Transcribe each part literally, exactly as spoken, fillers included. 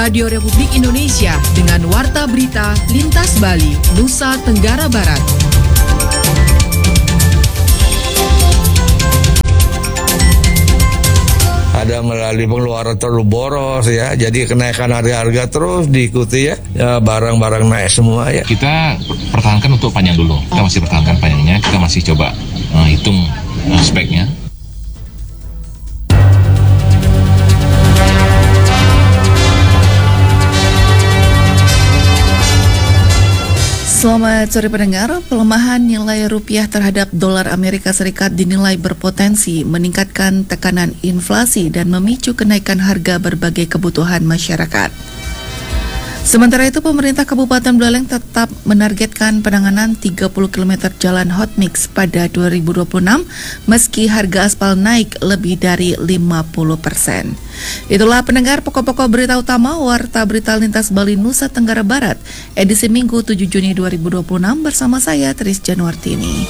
Radio Republik Indonesia dengan Warta Berita Lintas Bali, Nusa Tenggara Barat. Ada melalui pengeluaran terlalu boros ya, jadi kenaikan harga-harga terus diikuti ya, ya barang-barang naik semua ya. Kita pertahankan untuk panjang dulu, kita masih pertahankan panjangnya, kita masih coba uh, hitung uh, speknya. Selamat sore pendengar, pelemahan nilai rupiah terhadap dolar Amerika Serikat dinilai berpotensi meningkatkan tekanan inflasi dan memicu kenaikan harga berbagai kebutuhan masyarakat. Sementara itu, pemerintah Kabupaten Buleleng tetap menargetkan penanganan tiga puluh kilometer jalan hot mix pada dua ribu dua puluh enam meski harga aspal naik lebih dari lima puluh persen. Itulah pendengar pokok-pokok berita utama Warta Berita Lintas Bali Nusa Tenggara Barat edisi Minggu tujuh Juni dua ribu dua puluh enam bersama saya Tris Januartini.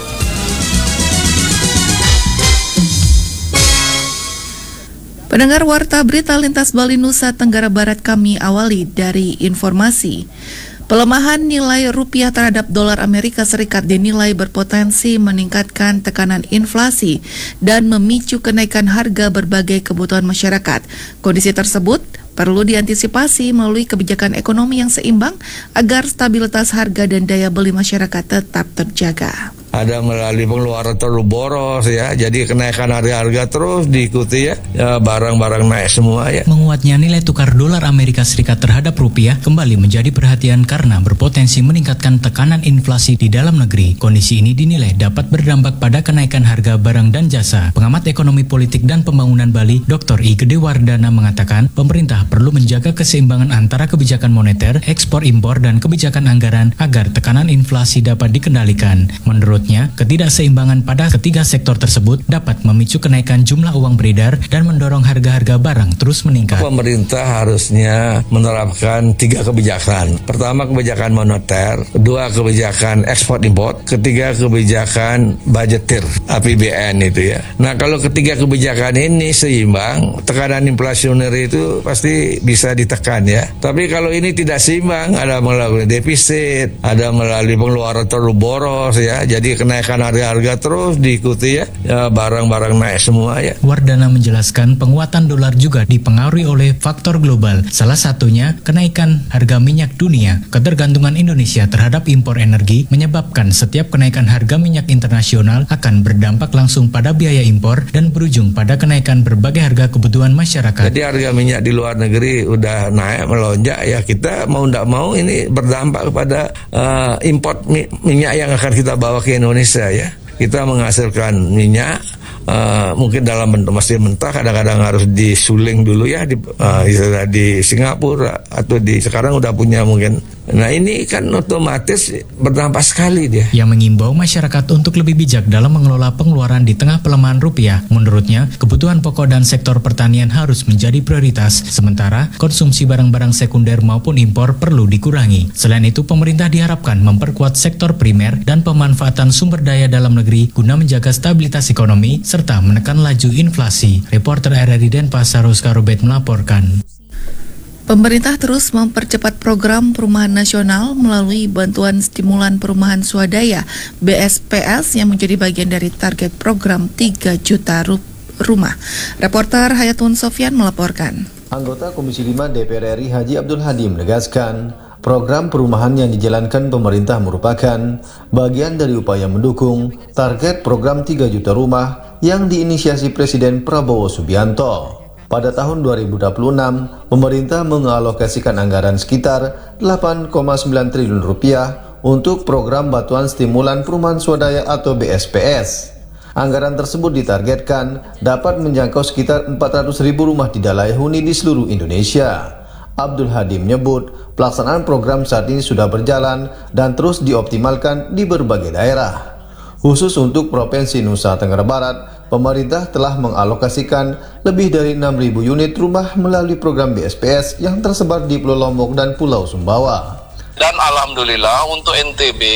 Pendengar Warta Berita Lintas Bali Nusa Tenggara Barat, kami awali dari informasi. Pelemahan nilai rupiah terhadap dolar Amerika Serikat dinilai berpotensi meningkatkan tekanan inflasi dan memicu kenaikan harga berbagai kebutuhan masyarakat. Kondisi tersebut perlu diantisipasi melalui kebijakan ekonomi yang seimbang agar stabilitas harga dan daya beli masyarakat tetap terjaga. Ada melalui pengeluaran terlalu boros ya, jadi kenaikan harga-harga terus diikuti ya, ya barang-barang naik semua ya. Menguatnya nilai tukar dolar Amerika Serikat terhadap rupiah kembali menjadi perhatian karena berpotensi meningkatkan tekanan inflasi di dalam negeri. Kondisi ini dinilai dapat berdampak pada kenaikan harga barang dan jasa. Pengamat ekonomi politik dan pembangunan Bali, Doktor I Gede Wardana mengatakan pemerintah perlu menjaga keseimbangan antara kebijakan moneter, ekspor impor dan kebijakan anggaran agar tekanan inflasi dapat dikendalikan. Menurut ketidakseimbangan pada ketiga sektor tersebut dapat memicu kenaikan jumlah uang beredar dan mendorong harga-harga barang terus meningkat. Pemerintah harusnya menerapkan tiga kebijakan. Pertama, kebijakan moneter, kedua kebijakan ekspor impor, ketiga kebijakan budgetir A P B N itu ya. Nah, kalau ketiga kebijakan ini seimbang, tekanan inflasioner itu pasti bisa ditekan ya. Tapi kalau ini tidak seimbang, ada melalui defisit, ada melalui pengeluaran terlalu boros ya. Jadi kenaikan harga-harga terus diikuti ya, ya barang-barang naik semua ya. Wardana menjelaskan penguatan dolar juga dipengaruhi oleh faktor global. Salah satunya kenaikan harga minyak dunia. Ketergantungan Indonesia terhadap impor energi menyebabkan setiap kenaikan harga minyak internasional akan berdampak langsung pada biaya impor dan berujung pada kenaikan berbagai harga kebutuhan masyarakat. Jadi harga minyak di luar negeri udah naik melonjak ya, kita mau tidak mau ini berdampak kepada uh, import mi- minyak yang akan kita bawa ke Indonesia ya. Kita menghasilkan minyak uh, mungkin dalam bentuk masih mentah, kadang-kadang harus disuling dulu ya di, uh, di Singapura atau di sekarang udah punya mungkin. Nah, ini kan otomatis berdampak sekali dia. Yang mengimbau masyarakat untuk lebih bijak dalam mengelola pengeluaran di tengah pelemahan rupiah. Menurutnya, kebutuhan pokok dan sektor pertanian harus menjadi prioritas, sementara konsumsi barang-barang sekunder maupun impor perlu dikurangi. Selain itu, pemerintah diharapkan memperkuat sektor primer dan pemanfaatan sumber daya dalam negeri guna menjaga stabilitas ekonomi serta menekan laju inflasi. Reporter R R I Denpasar Oscar Robert melaporkan. Pemerintah terus mempercepat program perumahan nasional melalui bantuan stimulan perumahan swadaya B S P S yang menjadi bagian dari target program tiga juta rumah. Reporter Hayatun Sofyan melaporkan. Anggota Komisi lima D P R R I Haji Abdul Hadi menegaskan, program perumahan yang dijalankan pemerintah merupakan bagian dari upaya mendukung target program tiga juta rumah yang diinisiasi Presiden Prabowo Subianto. Pada tahun dua ribu dua puluh enam, pemerintah mengalokasikan anggaran sekitar delapan koma sembilan triliun rupiah untuk program bantuan stimulan perumahan swadaya atau B S P S. Anggaran tersebut ditargetkan dapat menjangkau sekitar empat ratus ribu rumah tidak layak huni di seluruh Indonesia. Abdul Hadi menyebut pelaksanaan program saat ini sudah berjalan dan terus dioptimalkan di berbagai daerah. Khusus untuk Provinsi Nusa Tenggara Barat, pemerintah telah mengalokasikan lebih dari enam ribu unit rumah melalui program B S P S yang tersebar di Pulau Lombok dan Pulau Sumbawa. Dan alhamdulillah untuk N T B,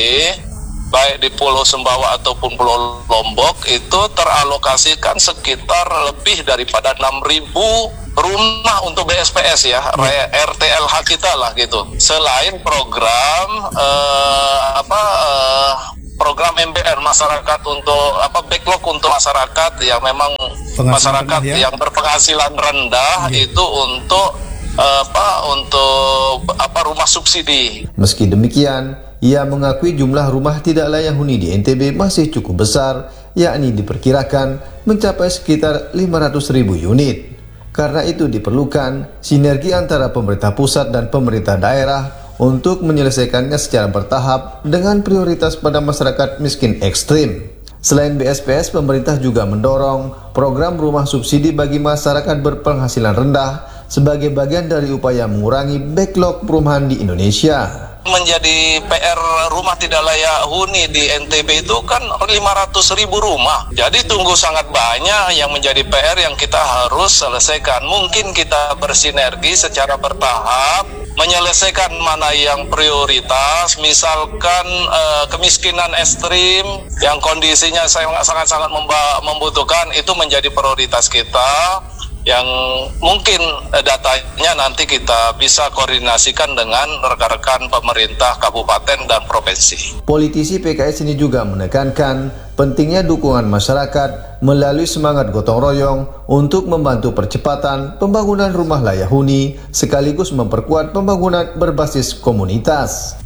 baik di Pulau Sumbawa ataupun Pulau Lombok itu teralokasikan sekitar lebih daripada enam ribu rumah untuk B S P S ya, R T L H kita lah gitu. Selain program uh, apa uh, program M B R masyarakat untuk apa backlog untuk masyarakat yang memang masyarakat ya? Yang berpenghasilan rendah ya. Itu untuk uh, apa untuk apa rumah subsidi. Meski demikian, ia mengakui jumlah rumah tidak layak huni di N T B masih cukup besar, yakni diperkirakan mencapai sekitar lima ratus ribu unit. Karena itu diperlukan sinergi antara pemerintah pusat dan pemerintah daerah untuk menyelesaikannya secara bertahap dengan prioritas pada masyarakat miskin ekstrim. Selain B S P S, pemerintah juga mendorong program rumah subsidi bagi masyarakat berpenghasilan rendah sebagai bagian dari upaya mengurangi backlog perumahan di Indonesia. Menjadi P R rumah tidak layak huni di N T B itu kan lima ratus ribu rumah. Jadi tunggu sangat banyak yang menjadi P R yang kita harus selesaikan. Mungkin kita bersinergi secara bertahap, menyelesaikan mana yang prioritas. Misalkan eh, kemiskinan ekstrim yang kondisinya sangat-sangat membutuhkan, itu menjadi prioritas kita. Yang mungkin datanya nanti kita bisa koordinasikan dengan rekan-rekan pemerintah kabupaten dan provinsi. Politisi P K S ini juga menekankan pentingnya dukungan masyarakat melalui semangat gotong royong untuk membantu percepatan pembangunan rumah layak huni sekaligus memperkuat pembangunan berbasis komunitas.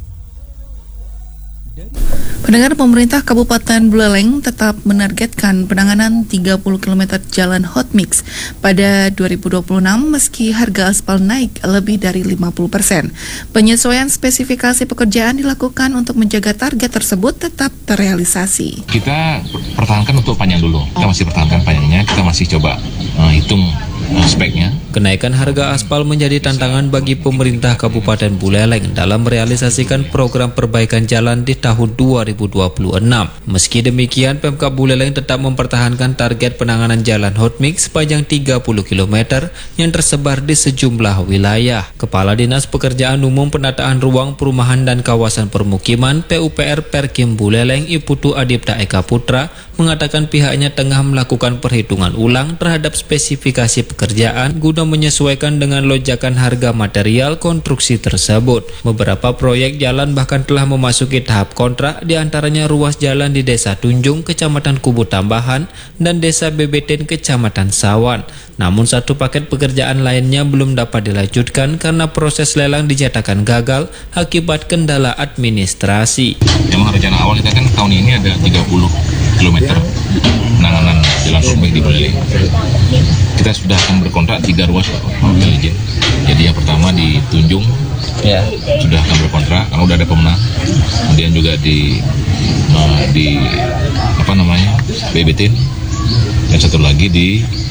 Pendengar, pemerintah Kabupaten Buleleng tetap menargetkan penanganan tiga puluh kilometer jalan hot mix pada dua ribu dua puluh enam meski harga aspal naik lebih dari lima puluh persen. Penyesuaian spesifikasi pekerjaan dilakukan untuk menjaga target tersebut tetap terrealisasi. Kita pertahankan untuk panjang dulu. Kita masih pertahankan panjangnya, kita masih coba uh, hitung uh, speknya. Kenaikan harga aspal menjadi tantangan bagi pemerintah Kabupaten Buleleng dalam merealisasikan program perbaikan jalan di tahun dua ribu dua puluh enam. Meski demikian, Pemkab Buleleng tetap mempertahankan target penanganan jalan hot mix sepanjang tiga puluh kilometer yang tersebar di sejumlah wilayah. Kepala Dinas Pekerjaan Umum Penataan Ruang Perumahan dan Kawasan Permukiman P U P R Perkim Buleleng Iputu Adipta Eka Putra mengatakan pihaknya tengah melakukan perhitungan ulang terhadap spesifikasi pekerjaan guna menyesuaikan dengan lonjakan harga material konstruksi tersebut. Beberapa proyek jalan bahkan telah memasuki tahap kontrak, diantaranya ruas jalan di Desa Tunjung, Kecamatan Kubu Tambahan, dan Desa Bebeten, Kecamatan Sawan. Namun satu paket pekerjaan lainnya belum dapat dilanjutkan karena proses lelang dinyatakan gagal akibat kendala administrasi. Memang rencana awal kita kan tahun ini ada tiga puluh kilometer penanganan jalan hot mix di Buleleng. Kita sudah akan berkontrak tiga ruas mobil izin. Jadi yang pertama di Tunjung ya. Sudah akan berkontrak karena udah ada pemenang. Kemudian juga di uh, di apa namanya Bebeten, dan satu lagi di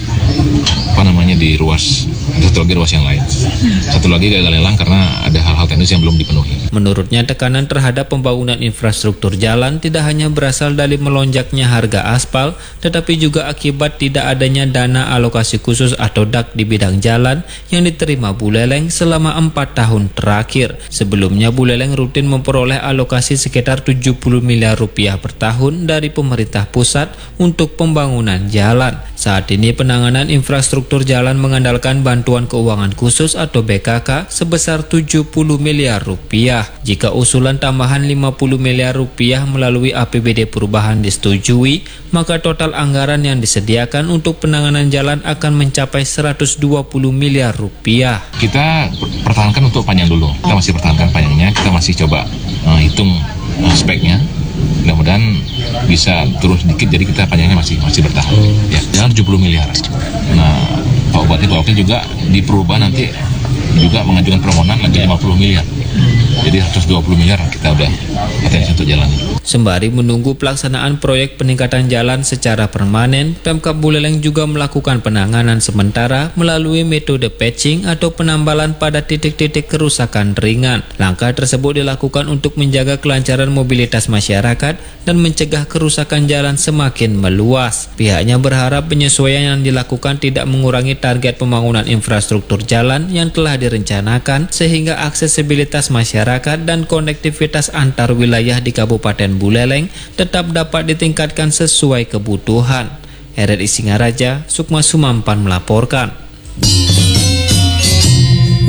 apa namanya di ruas satu lagi ruas yang lain. Satu lagi gagal lelang karena ada hal-hal teknis yang belum dipenuhi. Menurutnya, tekanan terhadap pembangunan infrastruktur jalan tidak hanya berasal dari melonjaknya harga aspal, tetapi juga akibat tidak adanya dana alokasi khusus atau D A K di bidang jalan yang diterima Buleleng selama empat tahun terakhir. Sebelumnya, Buleleng rutin memperoleh alokasi sekitar tujuh puluh miliar rupiah per tahun dari pemerintah pusat untuk pembangunan jalan. Saat ini penanganan infrastruktur jalan mengandalkan bantuan keuangan khusus atau B K K sebesar tujuh puluh miliar rupiah. Jika usulan tambahan lima puluh miliar rupiah melalui A P B D perubahan disetujui, maka total anggaran yang disediakan untuk penanganan jalan akan mencapai seratus dua puluh miliar rupiah. Kita pertahankan untuk panjang dulu. Kita masih pertahankan panjangnya, kita masih coba uh, hitung uh, speknya. Mudah-mudahan bisa turun sedikit, jadi kita panjangnya masih masih bertahan. Ya, jangan tujuh puluh miliar. Nah, Pak Bupati Pak Wakil juga di perubahan nanti juga mengajukan permohonan lagi lima puluh miliar. Jadi seratus dua puluh miliar kita udah atensi untuk jalan. Sembari menunggu pelaksanaan proyek peningkatan jalan secara permanen, Pemkab Buleleng juga melakukan penanganan sementara melalui metode patching atau penambalan pada titik-titik kerusakan ringan. Langkah tersebut dilakukan untuk menjaga kelancaran mobilitas masyarakat dan mencegah kerusakan jalan semakin meluas. Pihaknya berharap penyesuaian yang dilakukan tidak mengurangi target pembangunan infrastruktur jalan yang telah direncanakan, sehingga aksesibilitas masyarakat dan konektivitas antar wilayah di Kabupaten Buleleng tetap dapat ditingkatkan sesuai kebutuhan. R R I Singaraja, Sukma Sumampan melaporkan.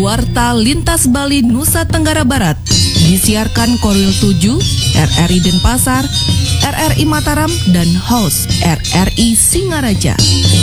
Warta Lintas Bali Nusa Tenggara Barat disiarkan Korwil tujuh, R R I Denpasar, R R I Mataram, dan host R R I Singaraja.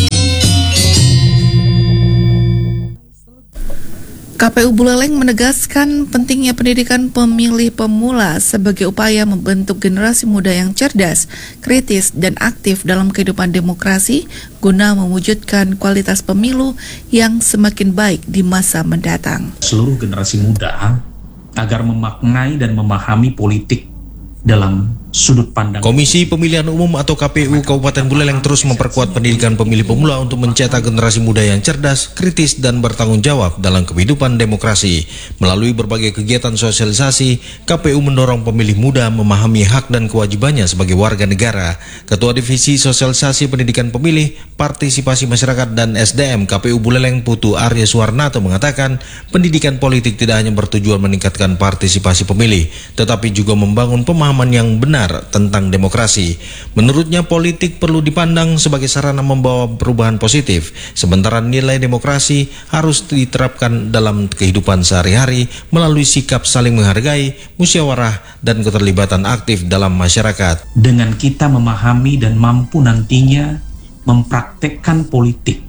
K P U Buleleng menegaskan pentingnya pendidikan pemilih pemula sebagai upaya membentuk generasi muda yang cerdas, kritis, dan aktif dalam kehidupan demokrasi guna mewujudkan kualitas pemilu yang semakin baik di masa mendatang. Seluruh generasi muda agar memaknai dan memahami politik dalam sudut pandang. Komisi Pemilihan Umum atau K P U Kabupaten Buleleng terus memperkuat pendidikan pemilih pemula untuk mencetak generasi muda yang cerdas, kritis, dan bertanggung jawab dalam kehidupan demokrasi. Melalui berbagai kegiatan sosialisasi, K P U mendorong pemilih muda memahami hak dan kewajibannya sebagai warga negara. Ketua Divisi Sosialisasi Pendidikan Pemilih, Partisipasi Masyarakat, dan S D M K P U Buleleng Putu Arya Suwarnato mengatakan, pendidikan politik tidak hanya bertujuan meningkatkan partisipasi pemilih, tetapi juga membangun pemahaman yang benar tentang demokrasi. Menurutnya, politik perlu dipandang sebagai sarana membawa perubahan positif, sementara nilai demokrasi harus diterapkan dalam kehidupan sehari-hari melalui sikap saling menghargai, musyawarah, dan keterlibatan aktif dalam masyarakat. Dengan kita memahami dan mampu nantinya mempraktekkan politik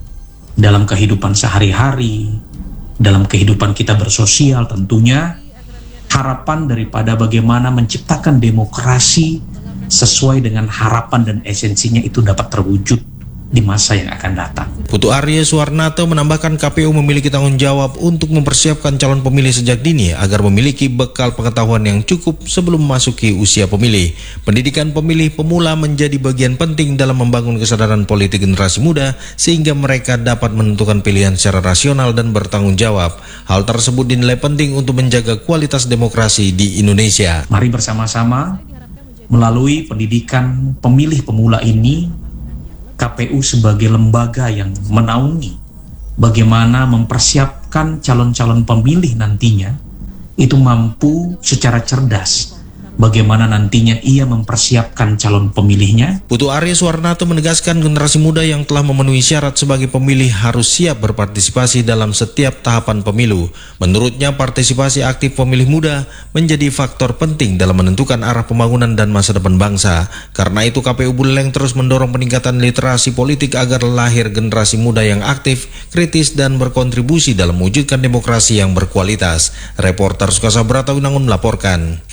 dalam kehidupan sehari-hari, dalam kehidupan kita bersosial tentunya, harapan daripada bagaimana menciptakan demokrasi sesuai dengan harapan dan esensinya itu dapat terwujud di masa yang akan datang. Putu Arya Suwarnato menambahkan K P U memiliki tanggung jawab untuk mempersiapkan calon pemilih sejak dini agar memiliki bekal pengetahuan yang cukup sebelum memasuki usia pemilih. Pendidikan pemilih pemula menjadi bagian penting dalam membangun kesadaran politik generasi muda sehingga mereka dapat menentukan pilihan secara rasional dan bertanggung jawab. Hal tersebut dinilai penting untuk menjaga kualitas demokrasi di Indonesia. Mari bersama-sama melalui pendidikan pemilih pemula ini, K P U sebagai lembaga yang menaungi bagaimana mempersiapkan calon-calon pemilih nantinya itu mampu secara cerdas bagaimana nantinya ia mempersiapkan calon pemilihnya. Putu Arya Suwarnato menegaskan generasi muda yang telah memenuhi syarat sebagai pemilih harus siap berpartisipasi dalam setiap tahapan pemilu. Menurutnya, partisipasi aktif pemilih muda menjadi faktor penting dalam menentukan arah pembangunan dan masa depan bangsa. Karena itu, K P U Buleleng terus mendorong peningkatan literasi politik agar lahir generasi muda yang aktif, kritis, dan berkontribusi dalam mewujudkan demokrasi yang berkualitas. Reporter Sukasabrata Winangun melaporkan.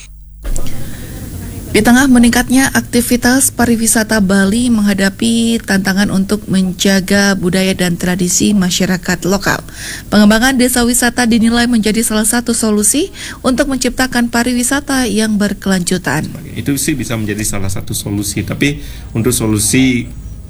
Di tengah meningkatnya aktivitas pariwisata Bali menghadapi tantangan untuk menjaga budaya dan tradisi masyarakat lokal, pengembangan desa wisata dinilai menjadi salah satu solusi untuk menciptakan pariwisata yang berkelanjutan. Itu sih bisa menjadi salah satu solusi, tapi untuk solusi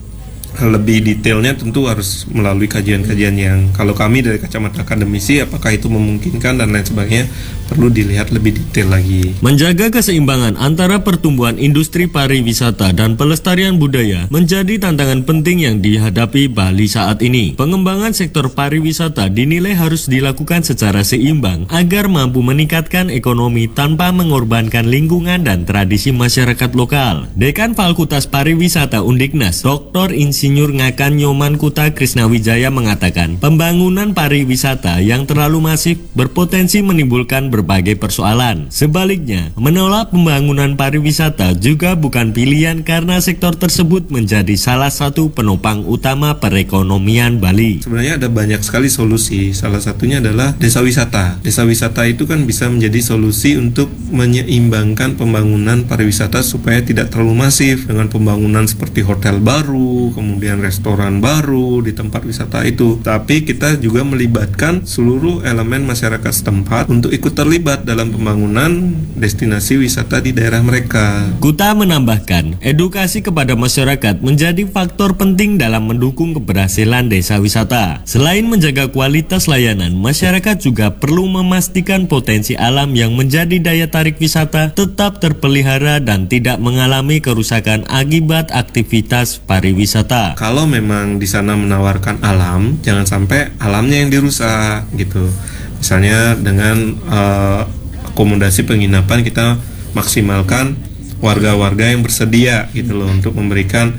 lebih detailnya tentu harus melalui kajian-kajian yang kalau kami dari kacamata akademisi apakah itu memungkinkan dan lain sebagainya perlu dilihat lebih detail lagi. Menjaga keseimbangan antara pertumbuhan industri pariwisata dan pelestarian budaya menjadi tantangan penting yang dihadapi Bali saat ini. Pengembangan sektor pariwisata dinilai harus dilakukan secara seimbang agar mampu meningkatkan ekonomi tanpa mengorbankan lingkungan dan tradisi masyarakat lokal. Dekan Fakultas Pariwisata Undiknas, Doktor Insinyur Insinyur Ngakan Nyoman Kuta Krisnawijaya mengatakan, pembangunan pariwisata yang terlalu masif berpotensi menimbulkan berbagai persoalan. Sebaliknya, menolak pembangunan pariwisata juga bukan pilihan karena sektor tersebut menjadi salah satu penopang utama perekonomian Bali. Sebenarnya ada banyak sekali solusi. Salah satunya adalah desa wisata. Desa wisata itu kan bisa menjadi solusi untuk menyeimbangkan pembangunan pariwisata supaya tidak terlalu masif dengan pembangunan seperti hotel baru, kemudian kemudian restoran baru di tempat wisata itu. Tapi kita juga melibatkan seluruh elemen masyarakat setempat untuk ikut terlibat dalam pembangunan destinasi wisata di daerah mereka. Kuta menambahkan, edukasi kepada masyarakat menjadi faktor penting dalam mendukung keberhasilan desa wisata. Selain menjaga kualitas layanan, masyarakat juga perlu memastikan potensi alam yang menjadi daya tarik wisata tetap terpelihara dan tidak mengalami kerusakan akibat aktivitas pariwisata. Kalau memang di sana menawarkan alam, jangan sampai alamnya yang dirusak gitu. Misalnya dengan uh, akomodasi penginapan kita maksimalkan warga-warga yang bersedia gitu loh untuk memberikan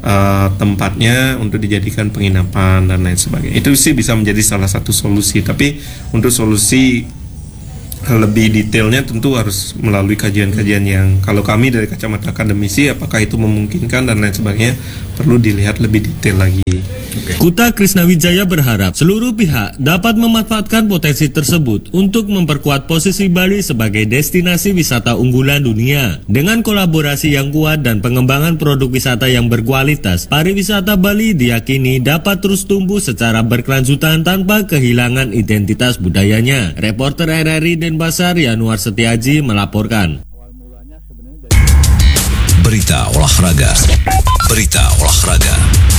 uh, tempatnya untuk dijadikan penginapan dan lain sebagainya. Itu sih bisa menjadi salah satu solusi. Tapi untuk solusi lebih detailnya tentu harus melalui kajian-kajian yang kalau kami dari kacamata akademisi apakah itu memungkinkan dan lain sebagainya perlu dilihat lebih detail lagi. Okay. Kuta Krisnawijaya berharap seluruh pihak dapat memanfaatkan potensi tersebut untuk memperkuat posisi Bali sebagai destinasi wisata unggulan dunia. Dengan kolaborasi yang kuat dan pengembangan produk wisata yang berkualitas, pariwisata Bali diyakini dapat terus tumbuh secara berkelanjutan tanpa kehilangan identitas budayanya. Reporter R R I Denpasar Yanuar Setiaji melaporkan. Berita olahraga. Berita olahraga.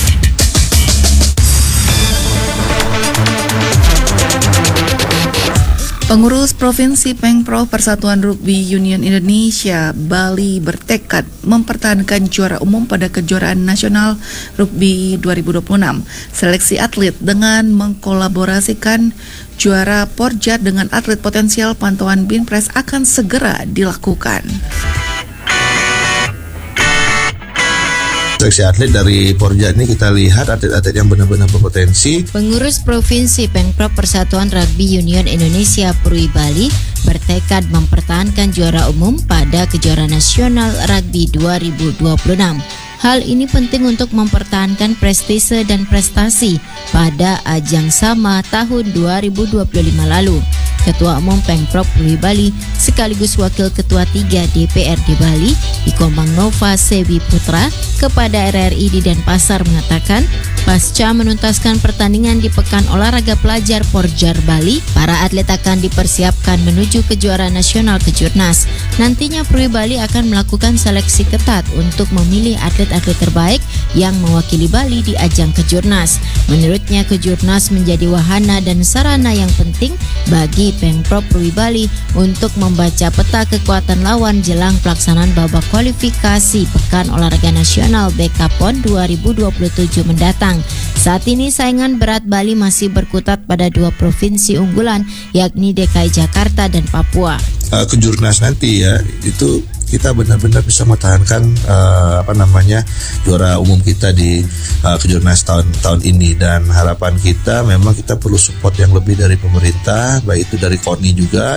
Pengurus Provinsi Pengprov Persatuan Rugby Union Indonesia Bali bertekad mempertahankan juara umum pada kejuaraan nasional Rugby dua ribu dua puluh enam. Seleksi atlet dengan mengkolaborasikan juara Porjat dengan atlet potensial pantauan Binpres akan segera dilakukan. Seleksi atlet dari Porjat ini kita lihat atlet-atlet yang benar-benar berpotensi. Pengurus Provinsi Pengprov Persatuan Rugby Union Indonesia Prui Bali bertekad mempertahankan juara umum pada kejuaraan nasional Rugby dua ribu dua puluh enam. Hal ini penting untuk mempertahankan prestise dan prestasi pada ajang sama tahun dua ribu dua puluh lima lalu. Ketua Umum Pengprov Prui Bali sekaligus Wakil Ketua tiga D P R D Bali Ikombang Nova Sewi Putra kepada R R I di Denpasar mengatakan, pasca menuntaskan pertandingan di Pekan Olahraga Pelajar Porjar Bali, para atlet akan dipersiapkan menuju kejuaraan nasional Kejurnas. Nantinya Prui Bali akan melakukan seleksi ketat untuk memilih atlet-atlet terbaik yang mewakili Bali di ajang Kejurnas. Menurutnya Kejurnas menjadi wahana dan sarana yang penting bagi Pengprov Prui Bali untuk membaca peta kekuatan lawan jelang pelaksanaan babak kualifikasi Pekan Olahraga Nasional B K P O N dua ribu dua puluh tujuh mendatang. Saat ini saingan berat Bali masih berkutat pada dua provinsi unggulan, yakni D K I Jakarta dan Papua. Uh, Kejurnas nanti ya, itu kita benar-benar bisa mempertahankan uh, apa namanya juara umum kita di uh, Kejurnas tahun tahun ini, dan harapan kita memang kita perlu support yang lebih dari pemerintah, baik itu dari KONI juga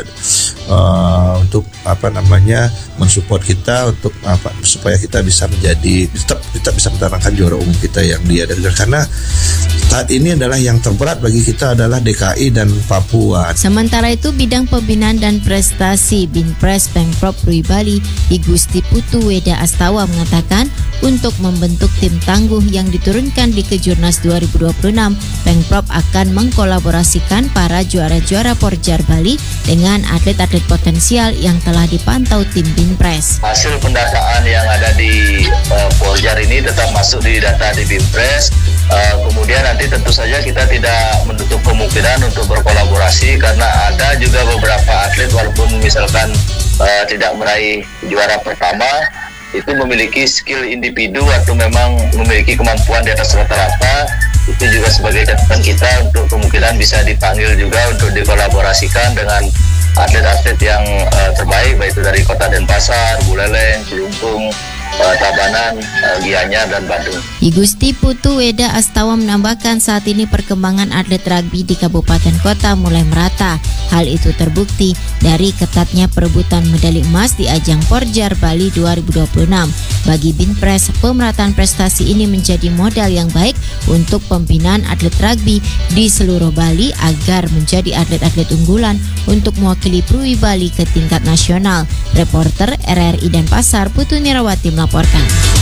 uh, untuk apa namanya mensupport kita untuk apa supaya kita bisa menjadi tetap kita bisa mempertahankan juara umum kita yang dia dari, karena saat ini adalah yang terberat bagi kita adalah D K I dan Papua. Sementara itu bidang pembinaan dan prestasi Binpres Pengprov Prui Bali I Gusti Putu Weda Astawa mengatakan untuk membentuk tim tangguh yang diturunkan di Kejurnas dua ribu dua puluh enam, Pengprov akan mengkolaborasikan para juara-juara Porjar Bali dengan atlet-atlet potensial yang telah dipantau tim Binpres. Hasil pendataan yang ada di uh, Porjar ini tetap masuk di data di Binpres. Uh, kemudian nanti tentu saja kita tidak menutup kemungkinan untuk berkolaborasi karena ada juga beberapa atlet walaupun misalkan uh, tidak meraih juara pertama itu memiliki skill individu atau memang memiliki kemampuan di atas rata-rata, itu juga sebagai catatan kita untuk kemungkinan bisa dipanggil juga untuk dikolaborasikan dengan atlet-atlet yang uh, terbaik baik itu dari Kota Denpasar, Buleleng, Kelungkung, Uh, Tabanan, uh, Gianyar, dan Bandung. I Gusti Putu Weda Astawa menambahkan saat ini perkembangan atlet rugby di kabupaten kota mulai merata. Hal itu terbukti dari ketatnya perebutan medali emas di ajang Porjar Bali dua ribu dua puluh enam. Bagi Binpres, pemerataan prestasi ini menjadi modal yang baik untuk pembinaan atlet rugby di seluruh Bali agar menjadi atlet-atlet unggulan untuk mewakili Prui Bali ke tingkat nasional. Reporter R R I Denpasar Putu Nirawati melaporkan.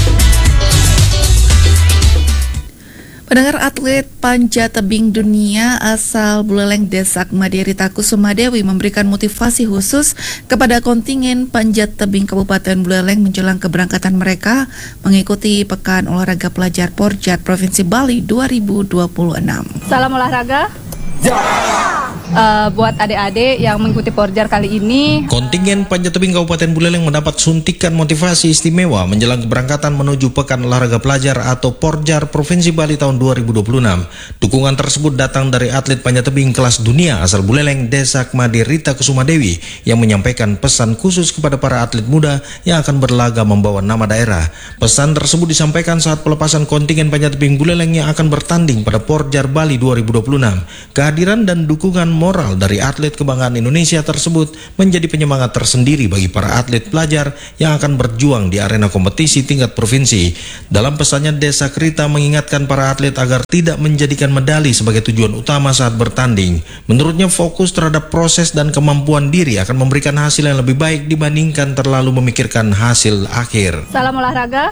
Pendengar, atlet panjat tebing dunia asal Buleleng Desak Madirita Kusumadewi memberikan motivasi khusus kepada kontingen panjat tebing Kabupaten Buleleng menjelang keberangkatan mereka mengikuti Pekan Olahraga Pelajar Porjat Provinsi Bali dua ribu dua puluh enam. Salam olahraga. Jaya! uh, buat adik-adik yang mengikuti Porjar kali ini. Kontingen Panjat Tebing Kabupaten Buleleng mendapat suntikan motivasi istimewa menjelang keberangkatan menuju Pekan Olahraga Pelajar atau Porjar Provinsi Bali tahun dua ribu dua puluh enam. Dukungan tersebut datang dari atlet panjat tebing kelas dunia asal Buleleng, Desa Kmadi Rita Kusuma Dewi, yang menyampaikan pesan khusus kepada para atlet muda yang akan berlaga membawa nama daerah. Pesan tersebut disampaikan saat pelepasan kontingen panjat tebing Buleleng yang akan bertanding pada Porjar Bali dua ribu dua puluh enam. Kehadiran dan dukungan moral dari atlet kebanggaan Indonesia tersebut menjadi penyemangat tersendiri bagi para atlet pelajar yang akan berjuang di arena kompetisi tingkat provinsi. Dalam pesannya, Desa Krita mengingatkan para atlet agar tidak menjadikan medali sebagai tujuan utama saat bertanding. Menurutnya, fokus terhadap proses dan kemampuan diri akan memberikan hasil yang lebih baik dibandingkan terlalu memikirkan hasil akhir. Salam olahraga.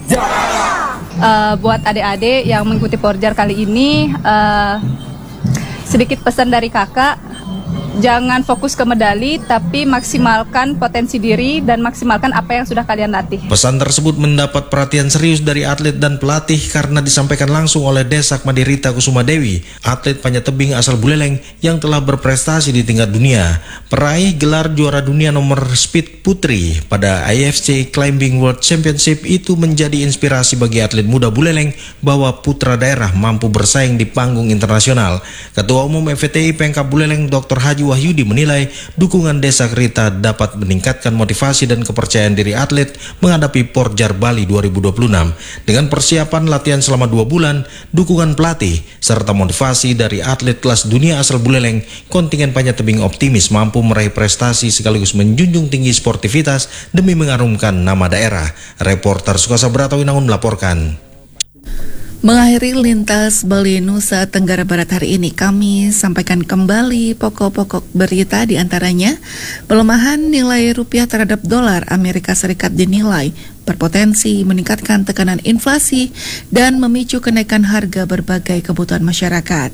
Uh, buat adik-adik yang mengikuti Porjar kali ini, uh, sedikit pesan dari kakak, jangan fokus ke medali, tapi maksimalkan potensi diri dan maksimalkan apa yang sudah kalian latih. Pesan tersebut mendapat perhatian serius dari atlet dan pelatih karena disampaikan langsung oleh Desa Kmadi Rita Kusuma Dewi, atlet panjat tebing asal Buleleng yang telah berprestasi di tingkat dunia. Peraih gelar juara dunia nomor speed putri pada I F C Climbing World Championship itu menjadi inspirasi bagi atlet muda Buleleng bahwa putra daerah mampu bersaing di panggung internasional. Ketua Umum F V T I Pemkab Buleleng Doktor Haji Wahyudi menilai dukungan Desa Krita dapat meningkatkan motivasi dan kepercayaan diri atlet menghadapi Porjar Bali dua ribu dua puluh enam. Dengan persiapan latihan selama dua bulan, dukungan pelatih, serta motivasi dari atlet kelas dunia asal Buleleng, kontingen panjat tebing optimis mampu meraih prestasi sekaligus menjunjung tinggi sportivitas demi mengharumkan nama daerah. Reporter Sukasa Bratawinangun melaporkan. Mengakhiri Lintas Bali Nusa Tenggara Barat hari ini, kami sampaikan kembali pokok-pokok berita, di antaranya pelemahan nilai rupiah terhadap dolar Amerika Serikat dinilai berpotensi meningkatkan tekanan inflasi dan memicu kenaikan harga berbagai kebutuhan masyarakat.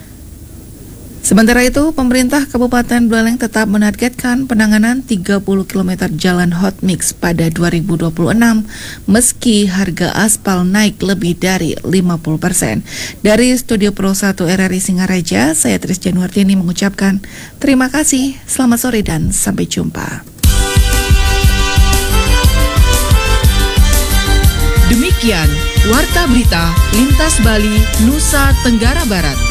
Sementara itu, pemerintah Kabupaten Buleleng tetap menargetkan penanganan tiga puluh kilometer jalan hot mix pada dua ribu dua puluh enam meski harga aspal naik lebih dari lima puluh persen. Dari Studio Pro satu R R I Singaraja, saya Tris Januartini mengucapkan terima kasih, selamat sore dan sampai jumpa. Demikian Warta Berita Lintas Bali Nusa Tenggara Barat.